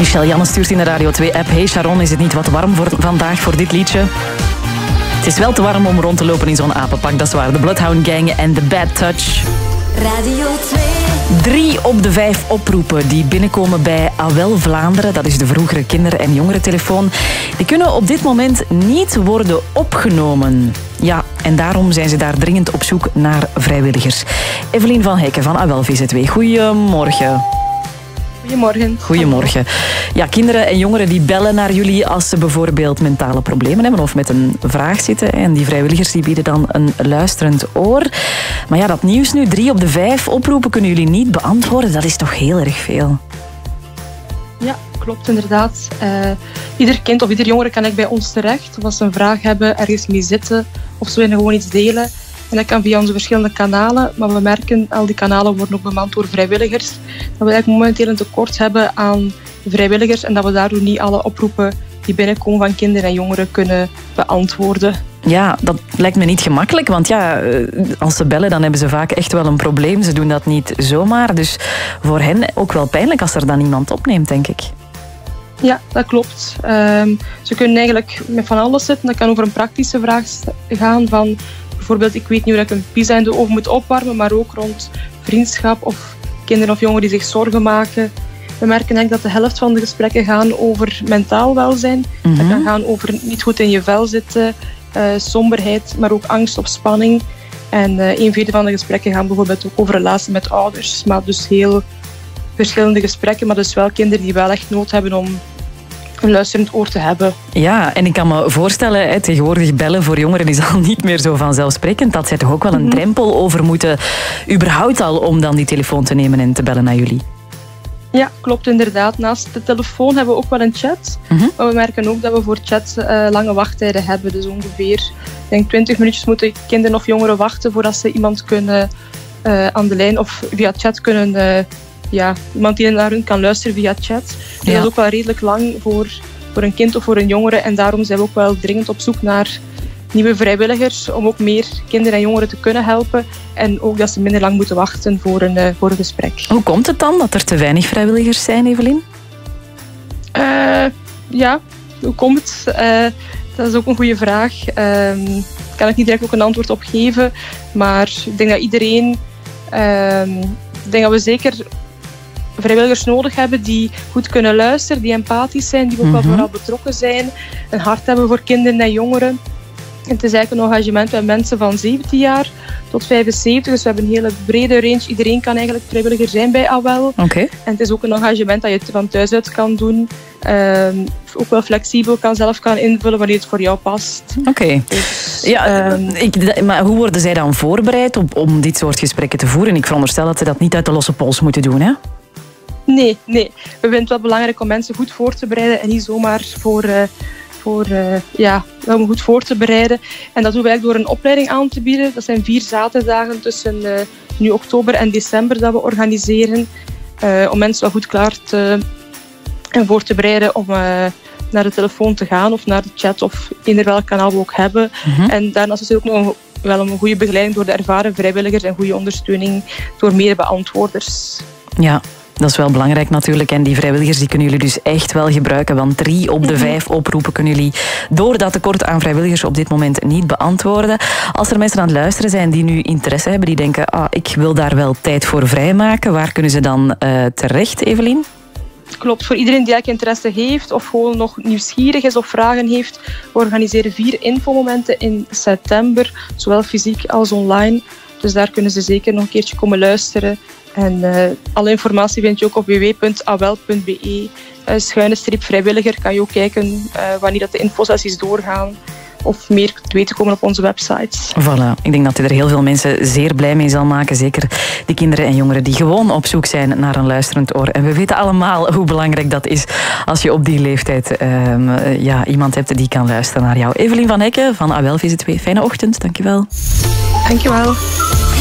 Michel Janne stuurt in de Radio 2-app. Hey Sharon, is het niet wat warm vandaag voor dit liedje? Het is wel te warm om rond te lopen in zo'n apenpak, dat is waar. De Bloodhound Gang en The Bad Touch. Radio 2. 3 op de 5 oproepen die binnenkomen bij AWEL Vlaanderen, dat is de vroegere kinder- en jongerentelefoon, die kunnen op dit moment niet worden opgenomen. Ja, en daarom zijn ze daar dringend op zoek naar vrijwilligers. Evelien van Hekken van AWEL VZW, goedemorgen. Goedemorgen. Goedemorgen. Ja, kinderen en jongeren die bellen naar jullie als ze bijvoorbeeld mentale problemen hebben of met een vraag zitten. En die vrijwilligers die bieden dan een luisterend oor. Maar ja, dat nieuws nu, 3 op de 5 oproepen kunnen jullie niet beantwoorden. Dat is toch heel erg veel? Ja, klopt inderdaad. Ieder kind of ieder jongere kan bij ons terecht. Of als ze een vraag hebben, ergens mee zitten of ze willen gewoon iets delen. En dat kan via onze verschillende kanalen. Maar we merken, al die kanalen worden ook bemand door vrijwilligers. Dat we eigenlijk momenteel een tekort hebben aan vrijwilligers. En dat we daardoor niet alle oproepen die binnenkomen van kinderen en jongeren kunnen beantwoorden. Ja, dat lijkt me niet gemakkelijk. Want ja, als ze bellen, dan hebben ze vaak echt wel een probleem. Ze doen dat niet zomaar. Dus voor hen ook wel pijnlijk als er dan iemand opneemt, denk ik. Ja, dat klopt. Ze kunnen eigenlijk met van alles zitten. Dat kan over een praktische vraag gaan van... Bijvoorbeeld, ik weet niet hoe ik een pizza in de oven moet opwarmen, maar ook rond vriendschap of kinderen of jongeren die zich zorgen maken. We merken eigenlijk dat de helft van de gesprekken gaan over mentaal welzijn. Dat kan gaan over niet goed in je vel zitten, somberheid, maar ook angst of spanning. En 1/4 van de gesprekken gaan bijvoorbeeld ook over relatie met ouders. Maar dus heel verschillende gesprekken, maar dus wel kinderen die wel echt nood hebben om een luisterend oor te hebben. Ja, en ik kan me voorstellen, tegenwoordig bellen voor jongeren is al niet meer zo vanzelfsprekend. Dat zij toch ook wel een drempel over moeten, überhaupt al, om dan die telefoon te nemen en te bellen naar jullie. Ja, klopt inderdaad. Naast de telefoon hebben we ook wel een chat. Maar we merken ook dat we voor chat lange wachttijden hebben. Dus ongeveer, ik denk 20 minuutjes moeten kinderen of jongeren wachten voordat ze iemand kunnen aan de lijn of via chat kunnen... iemand die naar hun kan luisteren via chat. Dus dat is ook wel redelijk lang voor een kind of voor een jongere. En daarom zijn we ook wel dringend op zoek naar nieuwe vrijwilligers om ook meer kinderen en jongeren te kunnen helpen. En ook dat ze minder lang moeten wachten voor een gesprek. Hoe komt het dan dat er te weinig vrijwilligers zijn, Evelien? Hoe komt het? Dat is ook een goede vraag. Daar kan ik niet direct ook een antwoord op geven. Maar ik denk dat iedereen... ik denk dat we zeker vrijwilligers nodig hebben die goed kunnen luisteren, die empathisch zijn, die ook wel vooral betrokken zijn, een hart hebben voor kinderen en jongeren. En het is eigenlijk een engagement met mensen van 17 jaar tot 75, dus we hebben een hele brede range. Iedereen kan eigenlijk vrijwilliger zijn bij AWEL. Okay. En het is ook een engagement dat je van thuis uit kan doen. Ook wel flexibel zelf kan invullen wanneer het voor jou past. Oké. Dus, maar hoe worden zij dan voorbereid om dit soort gesprekken te voeren? Ik veronderstel dat ze dat niet uit de losse pols moeten doen, hè? Nee. We vinden het wel belangrijk om mensen goed voor te bereiden en niet zomaar om goed voor te bereiden. En dat doen we eigenlijk door een opleiding aan te bieden. Dat zijn 4 zaterdagen tussen nu oktober en december dat we organiseren. Om mensen wel goed klaar en voor te bereiden om naar de telefoon te gaan of naar de chat of eender welk kanaal we ook hebben. En daarnaast is er ook nog wel een goede begeleiding door de ervaren vrijwilligers en goede ondersteuning door medebeantwoorders. Ja. Dat is wel belangrijk natuurlijk. En die vrijwilligers die kunnen jullie dus echt wel gebruiken. Want 3 op de 5 oproepen kunnen jullie door dat tekort aan vrijwilligers op dit moment niet beantwoorden. Als er mensen aan het luisteren zijn die nu interesse hebben, die denken, ik wil daar wel tijd voor vrijmaken. Waar kunnen ze dan terecht, Evelien? Klopt, voor iedereen die eigenlijk interesse heeft of gewoon nog nieuwsgierig is of vragen heeft. We organiseren 4 infomomenten in september, zowel fysiek als online. Dus daar kunnen ze zeker nog een keertje komen luisteren. En alle informatie vind je ook op www.awel.be/vrijwilliger. Kan je ook kijken wanneer dat de infosessies doorgaan. Of meer te weten komen op onze website. Voilà. Ik denk dat er heel veel mensen zeer blij mee zal maken. Zeker de kinderen en jongeren die gewoon op zoek zijn naar een luisterend oor. En we weten allemaal hoe belangrijk dat is als je op die leeftijd iemand hebt die kan luisteren naar jou. Evelien van Hekken van AWEL VZW. Fijne ochtend, dankjewel. Dankjewel.